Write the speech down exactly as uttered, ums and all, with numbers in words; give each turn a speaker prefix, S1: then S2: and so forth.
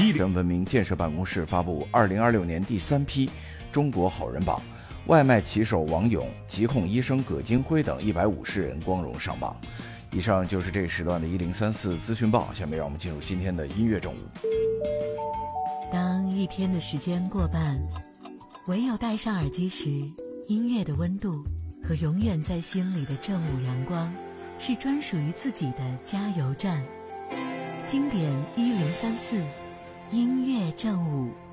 S1: 一零文明建设办公室发布二零二六年第三批中国好人榜，外卖骑手王勇、疾控医生葛金辉等一百五十人光荣上榜。以上就是这时段的一零三四资讯报，下面让我们进入今天的音乐正午。
S2: 当一天的时间过半，唯有戴上耳机时，音乐的温度和永远在心里的正午阳光，是专属于自己的加油站。经典一零三四，音乐正午。